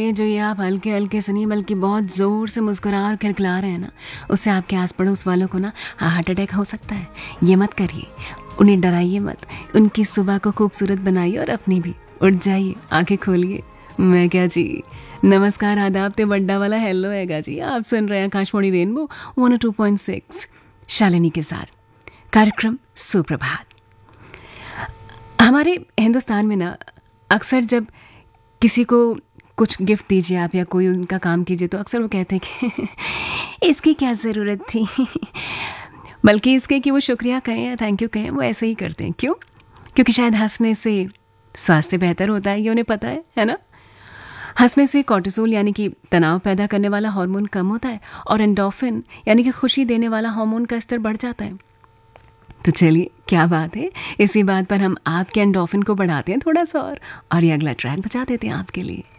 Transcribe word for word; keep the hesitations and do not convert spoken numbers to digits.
में जो ये आप हल्के हल्के से नहीं बल्कि बहुत ज़ोर से मुस्कुरा और खिलखिला रहे हैं ना, उससे आपके आस पड़ोस वालों को ना हार्ट अटैक हो सकता है। ये मत करिए, उन्हें डराइए मत, उनकी सुबह को खूबसूरत बनाइए और अपनी भी। उठ जाइए, आंखें खोलिए। मैं क्या जी, नमस्कार, आदाब ते बड्डा वाला हेलो हैगा जी। आप सुन रहे हैं Akashvani rainbow one O two point six Shalini के साथ कार्यक्रम सुप्रभात। हमारे हिंदुस्तान में ना अक्सर जब किसी को कुछ गिफ्ट दीजिए आप या कोई उनका काम कीजिए तो अक्सर वो कहते हैं कि इसकी क्या ज़रूरत थी, बल्कि इसके कि वो शुक्रिया कहें या थैंक यू कहें, वो ऐसे ही करते हैं। क्यों? क्योंकि शायद हंसने से स्वास्थ्य बेहतर होता है, ये उन्हें पता है है ना। हंसने से कॉर्टिसोल यानी कि तनाव पैदा करने वाला हार्मोन कम होता है और एंडोर्फिन यानी कि खुशी देने वाला हार्मोन का स्तर बढ़ जाता है। तो चलिए, क्या बात है, इसी बात पर हम आपके एंडोर्फिन को बढ़ाते हैं थोड़ा सा और और ये अगला ट्रैक बजा देते हैं आपके लिए।